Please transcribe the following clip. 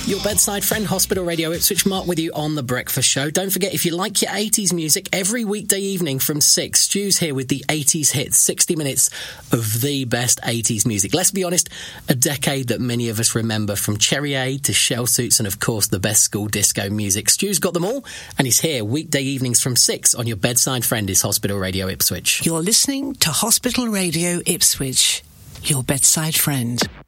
Your bedside friend, Hospital Radio Ipswich. Mark with you on The Breakfast Show. Don't forget, if you like your 80s music, every weekday evening from 6, Stu's here with the 80s hits, 60 minutes of the best 80s music. Let's be honest, a decade that many of us remember, from Cherry Aid to Shell Suits and, of course, the best school disco music. Stu's got them all, and he's here weekday evenings from 6 on your bedside friend is Hospital Radio Ipswich. You're listening to Hospital Radio Ipswich, your bedside friend.